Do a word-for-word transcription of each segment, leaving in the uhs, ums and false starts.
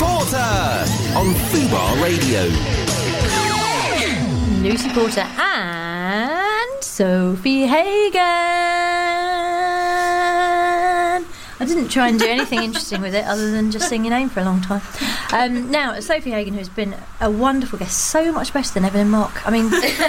Porter on Fubar Radio. Lucy Porter and Sophie Hagen. I didn't try and do anything interesting with it other than just sing your name for a long time. Um, now, Sophie Hagen, who's been a wonderful guest, so much better than Evelyn Mock. I mean,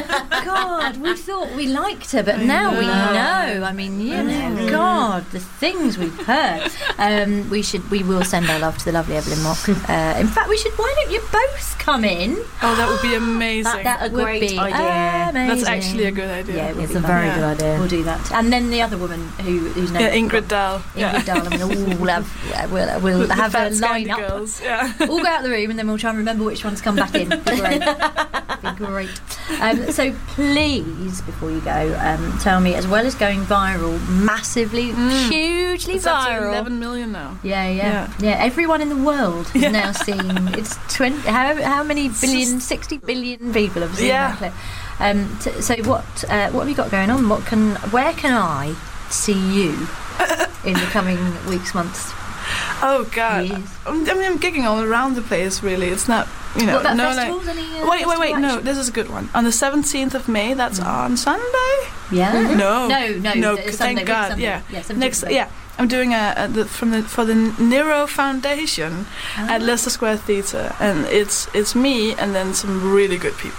God, we thought we liked her, but now we know. I mean, you know, God, the things we've heard. Um, we should, we will send our love to the lovely Evelyn Mock. Uh, in fact, we should. Why don't you both come in? Oh, that would be amazing. That, that a would great be idea. amazing. That's actually a good idea. Yeah, it would It's be a fun. very Yeah. good idea. We'll do that. And then the other woman who whose name Yeah, Ingrid Dahl. Ingrid Yeah. Dahl. I mean, we'll have we'll, we'll The have a fat line Scandi up. girls. Yeah. All go out the room and then we'll try and remember which ones come back in. Be great. Be great. Um, so please, before you go, um, tell me, as well as going viral, massively, Mm. hugely It's up to viral. eleven million now. Yeah, yeah, yeah, Yeah. Everyone in the world has Yeah. now seen. It's twenty. How how many It's billion? just- Sixty billion people have seen Yeah. that clip. Um, t- so what? Uh, what have you got going on? What can? Where can I see you in the coming weeks, months? Oh God! Yes. I'm, I mean, I'm gigging all around the place. Really, it's not. You know, What about no, festivals? like. Any, uh, Wait, wait, wait! festival No, action? this is a good one. On the seventeenth of May, that's Mm. on Sunday. Yeah. No, No, no, no. it's Thank Sunday, God. Sunday. Yeah. Yeah, seventeenth Next, of May. yeah. I'm doing a, a the, from the for the Nero Foundation Oh. at Leicester Square Theatre, and it's it's me and then some really good people.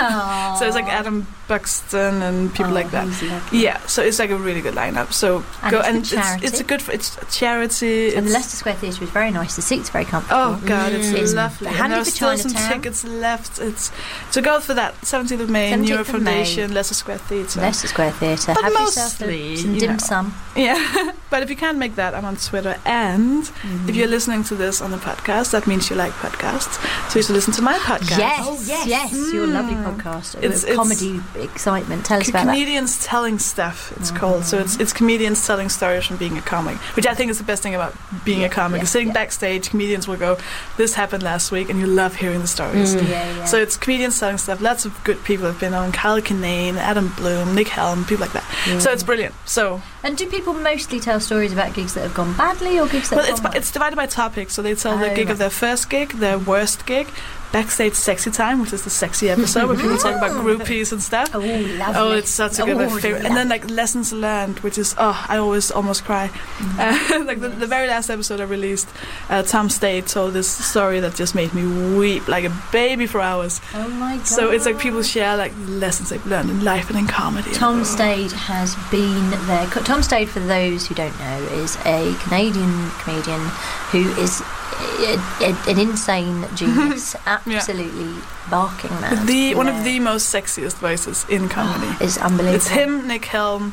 So it's like Adam Buxton and people Oh, like that. he's lovely. Yeah, so it's like a really good lineup. So And go it's for and it's, charity. it's a good it's a charity. And the It's, Leicester Square Theatre is very nice. The seats are very comfortable. oh God, it's Mm. lovely. Handy And there's for still some Chinatown. tickets left. It's so go for that seventeenth of May, seventeenth Neuro of May. Foundation, Leicester Square Theatre. Leicester Square Theatre. But Have yourself mostly, a, some you dim know. sum. Yeah, but if you can't make that, I'm on Twitter. And if you're listening to this on the podcast, that means you like podcasts. So you should listen to my podcast. Yes, Oh, yes. yes, your Mm. lovely podcast. It's- With it's- comedy excitement. Tell us C- about that. comedians telling stuff. It's called. So it's it's comedians telling stories from being a comic, which I think is the best thing about being a comic. yeah, is sitting yeah. backstage, comedians will go, "This happened last week," and you love hearing the stories. Yeah, yeah. So it's comedians telling stuff. Lots of good people have been on. Kyle Kinane, Adam Bloom, Nick Helm, people like that. Yeah. So it's brilliant. So And do people mostly tell stories about gigs that have gone badly or gigs that well, have it's gone it's divided by topics. So they tell the Oh, gig right. of their first gig, their worst gig, backstage sexy time, which is the sexy episode where people talk about groupies and stuff. Oh, lovely. Oh, it's such a good Oh, my favorite. And then like lessons learned, which is oh, I always almost cry. Mm-hmm. Uh, like the, the very last episode I released, uh, Tom Stade told this story that just made me weep like a baby for hours. Oh my God. So it's like people share like the lessons they've learned in life and in comedy. Tom Oh. Stade has been there. Co- Tom Stade, for those who don't know, is a Canadian comedian who is a, a, an insane genius, absolutely barking mad. The one of Yeah. the most sexiest voices in comedy. Is unbelievable. It's him, Nick Helm,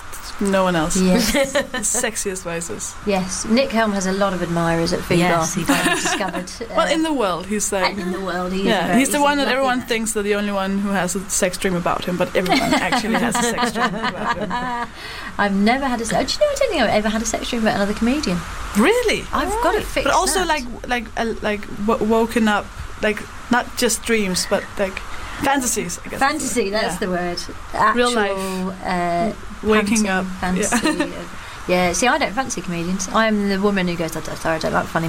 no one else. Yes, The sexiest voices. yes. Nick Helm has a lot of admirers at Food Yes, Bar. he does. I've discovered. Uh, Well, in the world, he's like. and in the world, he is Yeah, very, he's the a one that lovely everyone man. thinks that the only one who has a sex dream about him, but everyone actually has a sex dream about him. I've never had a. Se- oh, do you know? I don't think I've ever had a sex dream about another comedian. Really? I've got to fix But also that. like like uh, like w- woken up, like not just dreams, but like fantasies. I guess. Fantasy, that's Yeah. the word. Actual, Real life. Uh, Waking panting up. Fantasy. Yeah. of- yeah, see, I don't fancy comedians. I am the woman who goes, "Oh, sorry, I don't like funny